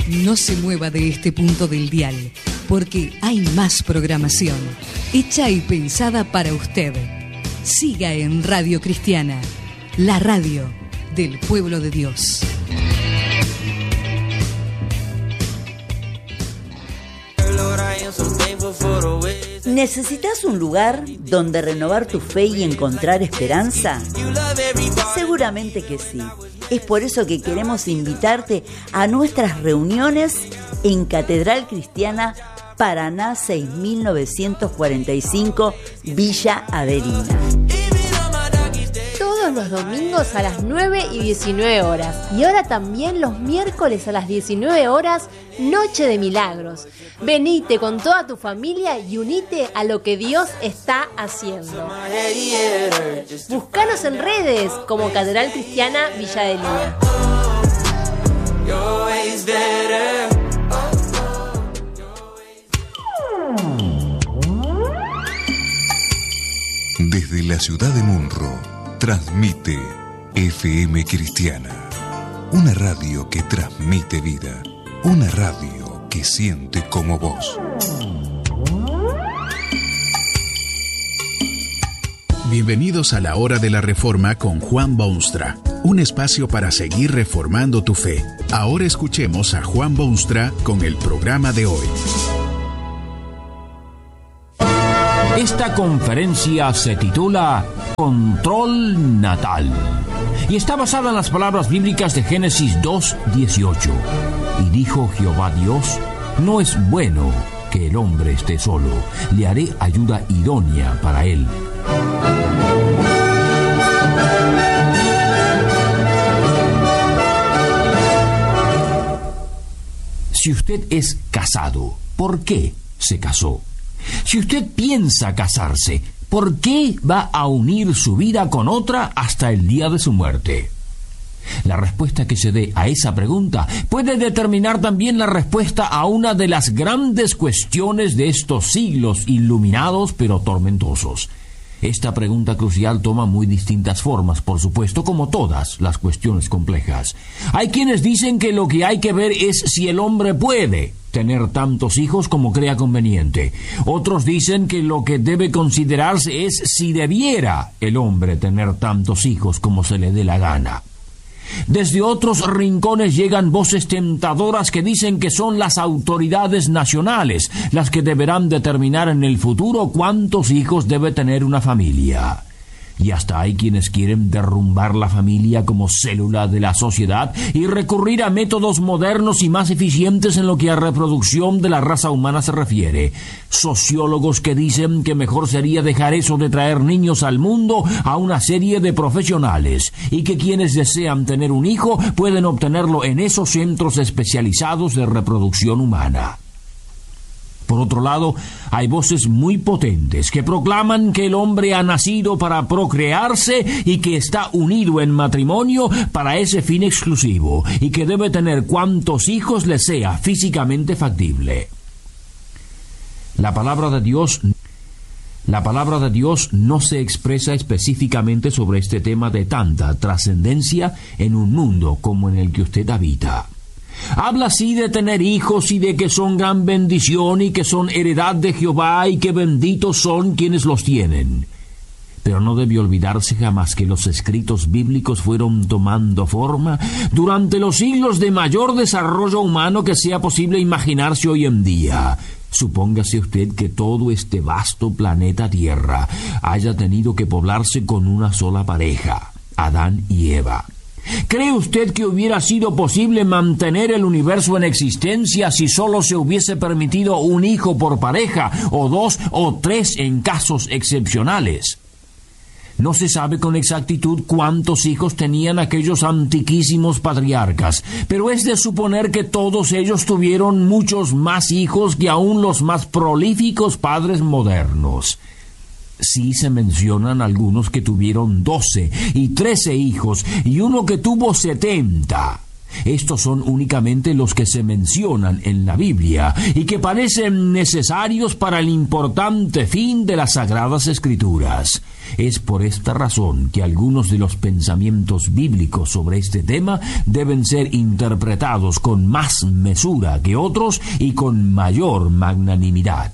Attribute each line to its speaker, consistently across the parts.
Speaker 1: No se mueva de este punto del dial, porque hay más programación, hecha y pensada para usted. Siga en Radio Cristiana, la radio del pueblo de Dios.
Speaker 2: ¿Necesitas un lugar donde renovar tu fe y encontrar esperanza? Seguramente que sí. Es por eso que queremos invitarte a nuestras reuniones en Catedral Cristiana Paraná 6945, Villa Averina.
Speaker 3: Todos los domingos a las 9 y 19 horas. Y ahora también los miércoles a las 19 horas, Noche de Milagros. Venite con toda tu familia y unite a lo que Dios está haciendo. Búscanos en redes como Catedral Cristiana Villa Adelina.
Speaker 4: Desde la ciudad de Munro, transmite FM Cristiana, una radio que transmite vida, una radio que siente como vos.
Speaker 5: Bienvenidos a la Hora de la Reforma con Juan Boonstra, un espacio para seguir reformando tu fe. Ahora escuchemos a Juan Boonstra con el programa de hoy.
Speaker 6: Esta conferencia se titula Control Natal y está basada en las palabras bíblicas de Génesis 2:18. Y dijo Jehová Dios: no es bueno que el hombre esté solo, le haré ayuda idónea para él. Si usted es casado, ¿por qué se casó? Si usted piensa casarse, ¿por qué va a unir su vida con otra hasta el día de su muerte? La respuesta que se dé a esa pregunta puede determinar también la respuesta a una de las grandes cuestiones de estos siglos iluminados pero tormentosos. Esta pregunta crucial toma muy distintas formas, por supuesto, como todas las cuestiones complejas. Hay quienes dicen que lo que hay que ver es si el hombre puede tener tantos hijos como crea conveniente. Otros dicen que lo que debe considerarse es si debiera el hombre tener tantos hijos como se le dé la gana. Desde otros rincones llegan voces tentadoras que dicen que son las autoridades nacionales las que deberán determinar en el futuro cuántos hijos debe tener una familia. Y hasta hay quienes quieren derrumbar la familia como célula de la sociedad y recurrir a métodos modernos y más eficientes en lo que a reproducción de la raza humana se refiere. Sociólogos que dicen que mejor sería dejar eso de traer niños al mundo a una serie de profesionales, y que quienes desean tener un hijo pueden obtenerlo en esos centros especializados de reproducción humana. Por otro lado, hay voces muy potentes que proclaman que el hombre ha nacido para procrearse y que está unido en matrimonio para ese fin exclusivo, y que debe tener cuantos hijos le sea físicamente factible. La palabra de Dios no se expresa específicamente sobre este tema de tanta trascendencia en un mundo como en el que usted habita. Habla sí de tener hijos y de que son gran bendición y que son heredad de Jehová y que benditos son quienes los tienen. Pero no debe olvidarse jamás que los escritos bíblicos fueron tomando forma durante los siglos de mayor desarrollo humano que sea posible imaginarse hoy en día. Supóngase usted que todo este vasto planeta Tierra haya tenido que poblarse con una sola pareja, Adán y Eva. ¿Cree usted que hubiera sido posible mantener el universo en existencia si solo se hubiese permitido un hijo por pareja, o dos o tres en casos excepcionales? No se sabe con exactitud cuántos hijos tenían aquellos antiquísimos patriarcas, pero es de suponer que todos ellos tuvieron muchos más hijos que aún los más prolíficos padres modernos. Sí se mencionan algunos que tuvieron 12 y 13 hijos y uno que tuvo 70. Estos son únicamente los que se mencionan en la Biblia y que parecen necesarios para el importante fin de las Sagradas Escrituras. Es por esta razón que algunos de los pensamientos bíblicos sobre este tema deben ser interpretados con más mesura que otros y con mayor magnanimidad.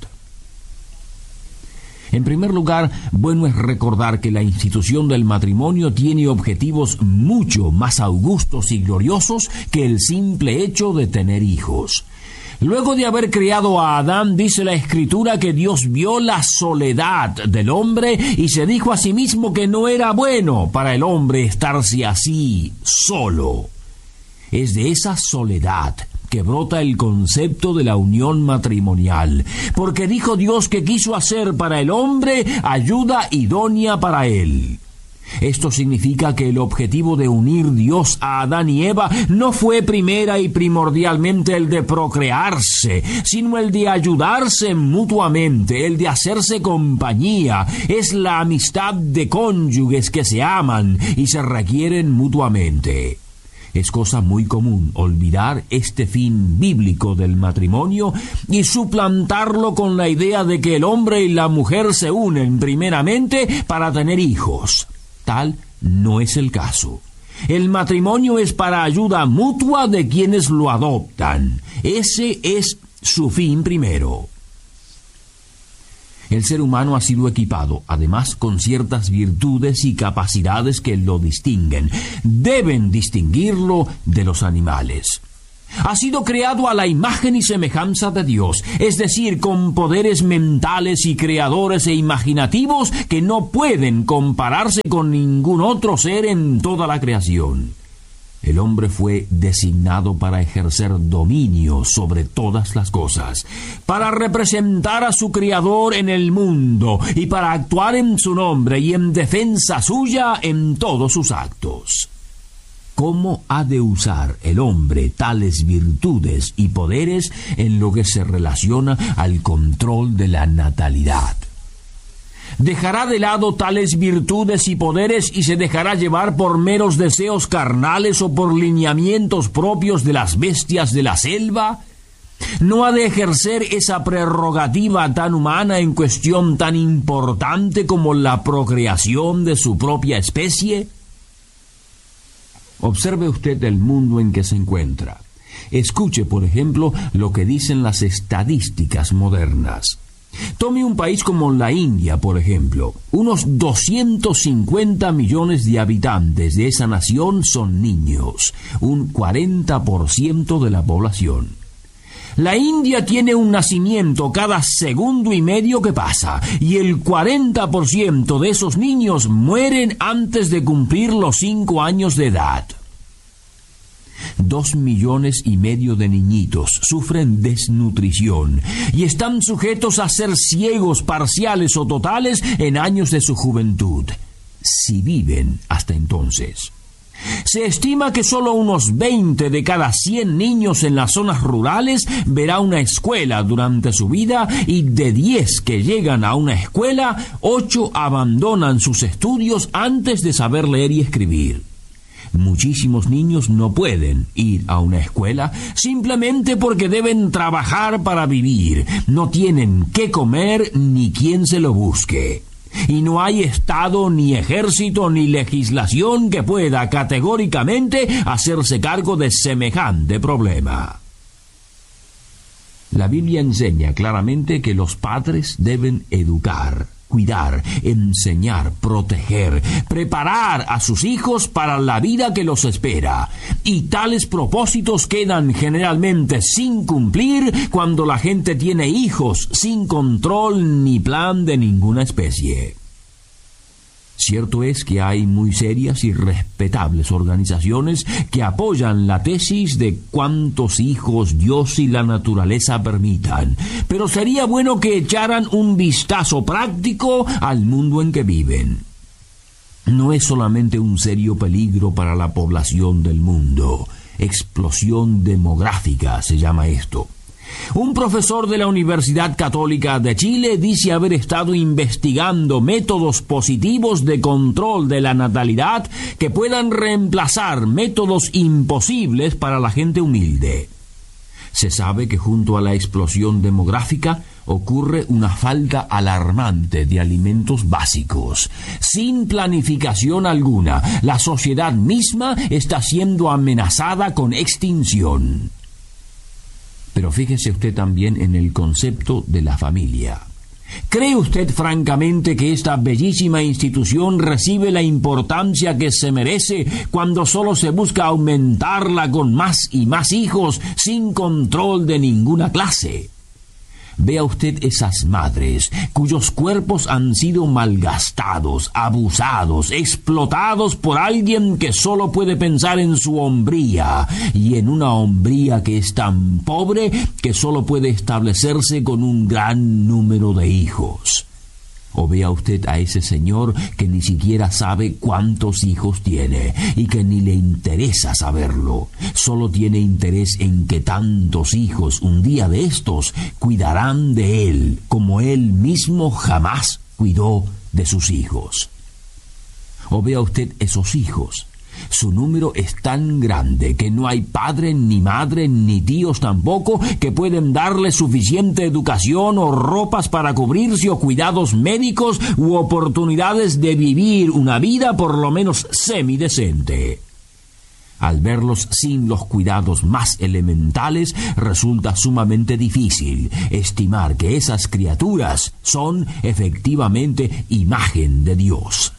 Speaker 6: En primer lugar, bueno es recordar que la institución del matrimonio tiene objetivos mucho más augustos y gloriosos que el simple hecho de tener hijos. Luego de haber creado a Adán, dice la Escritura que Dios vio la soledad del hombre y se dijo a sí mismo que no era bueno para el hombre estarse así, solo. Es de esa soledad que brota el concepto de la unión matrimonial, porque dijo Dios que quiso hacer para el hombre ayuda idónea para él. Esto significa que el objetivo de unir Dios a Adán y Eva no fue primera y primordialmente el de procrearse, sino el de ayudarse mutuamente, el de hacerse compañía. Es la amistad de cónyuges que se aman y se requieren mutuamente. Es cosa muy común olvidar este fin bíblico del matrimonio y suplantarlo con la idea de que el hombre y la mujer se unen primeramente para tener hijos. Tal no es el caso. El matrimonio es para ayuda mutua de quienes lo adoptan. Ese es su fin primero. El ser humano ha sido equipado, además, con ciertas virtudes y capacidades que lo distinguen. Deben distinguirlo de los animales. Ha sido creado a la imagen y semejanza de Dios, es decir, con poderes mentales y creadores e imaginativos que no pueden compararse con ningún otro ser en toda la creación. El hombre fue designado para ejercer dominio sobre todas las cosas, para representar a su Creador en el mundo y para actuar en su nombre y en defensa suya en todos sus actos. ¿Cómo ha de usar el hombre tales virtudes y poderes en lo que se relaciona al control de la natalidad? Dejará de lado tales virtudes y poderes y se dejará llevar por meros deseos carnales o por lineamientos propios de las bestias de la selva. ¿No ha de ejercer esa prerrogativa tan humana en cuestión tan importante como la procreación de su propia especie? Observe usted el mundo en que se encuentra. Escuche, por ejemplo, lo que dicen las estadísticas modernas. Tome un país como la India, por ejemplo. Unos 250 millones de habitantes de esa nación son niños, un 40% de la población. La India tiene un nacimiento cada segundo y medio que pasa, y el 40% de esos niños mueren antes de cumplir los 5 años de edad. 2,5 millones de niñitos sufren desnutrición y están sujetos a ser ciegos parciales o totales en años de su juventud, si viven hasta entonces. Se estima que solo unos 20 de cada 100 niños en las zonas rurales verá una escuela durante su vida, y de 10 que llegan a una escuela, 8 abandonan sus estudios antes de saber leer y escribir. Muchísimos niños no pueden ir a una escuela simplemente porque deben trabajar para vivir. No tienen qué comer ni quien se lo busque. Y no hay Estado, ni ejército, ni legislación que pueda categóricamente hacerse cargo de semejante problema. La Biblia enseña claramente que los padres deben educar, cuidar, enseñar, proteger, preparar a sus hijos para la vida que los espera. Y tales propósitos quedan generalmente sin cumplir cuando la gente tiene hijos sin control ni plan de ninguna especie. Cierto es que hay muy serias y respetables organizaciones que apoyan la tesis de cuántos hijos Dios y la naturaleza permitan, pero sería bueno que echaran un vistazo práctico al mundo en que viven. No es solamente un serio peligro para la población del mundo, explosión demográfica se llama esto. Un profesor de la Universidad Católica de Chile dice haber estado investigando métodos positivos de control de la natalidad que puedan reemplazar métodos imposibles para la gente humilde. Se sabe que junto a la explosión demográfica ocurre una falta alarmante de alimentos básicos. Sin planificación alguna, la sociedad misma está siendo amenazada con extinción. Pero fíjese usted también en el concepto de la familia. ¿Cree usted francamente que esta bellísima institución recibe la importancia que se merece cuando solo se busca aumentarla con más y más hijos sin control de ninguna clase? Vea usted esas madres cuyos cuerpos han sido malgastados, abusados, explotados por alguien que solo puede pensar en su hombría, y en una hombría que es tan pobre que solo puede establecerse con un gran número de hijos. O vea usted a ese señor que ni siquiera sabe cuántos hijos tiene y que ni le interesa saberlo. Solo tiene interés en que tantos hijos un día de estos cuidarán de él como él mismo jamás cuidó de sus hijos. O vea usted esos hijos. Su número es tan grande que no hay padre, ni madre, ni tíos tampoco que pueden darle suficiente educación o ropas para cubrirse o cuidados médicos u oportunidades de vivir una vida por lo menos semidecente. Al verlos sin los cuidados más elementales, resulta sumamente difícil estimar que esas criaturas son efectivamente imagen de Dios.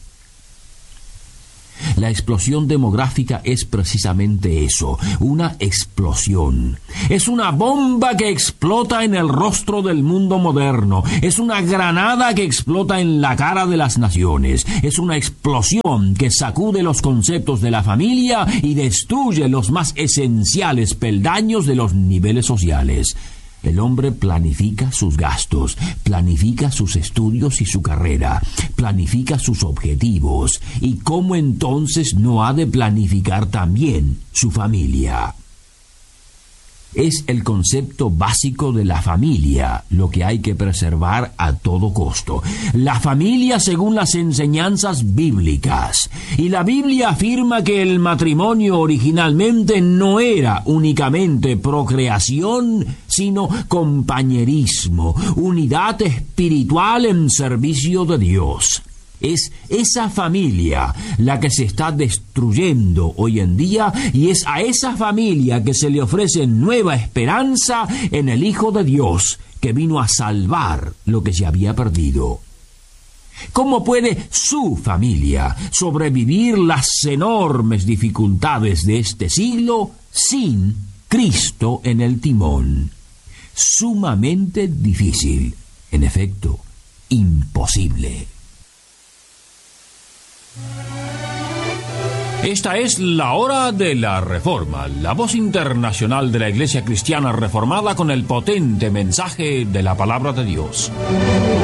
Speaker 6: La explosión demográfica es precisamente eso, una explosión. Es una bomba que explota en el rostro del mundo moderno. Es una granada que explota en la cara de las naciones. Es una explosión que sacude los conceptos de la familia y destruye los más esenciales peldaños de los niveles sociales. El hombre planifica sus gastos, planifica sus estudios y su carrera, planifica sus objetivos. ¿Y cómo entonces no ha de planificar también su familia? Es el concepto básico de la familia lo que hay que preservar a todo costo. La familia según las enseñanzas bíblicas. Y la Biblia afirma que el matrimonio originalmente no era únicamente procreación, sino compañerismo, unidad espiritual en servicio de Dios. Es esa familia la que se está destruyendo hoy en día, y es a esa familia que se le ofrece nueva esperanza en el Hijo de Dios, que vino a salvar lo que se había perdido. ¿Cómo puede su familia sobrevivir las enormes dificultades de este siglo sin Cristo en el timón? Sumamente difícil, en efecto, imposible. Esta es la hora de la Reforma, la voz internacional de la Iglesia Cristiana Reformada con el potente mensaje de la Palabra de Dios.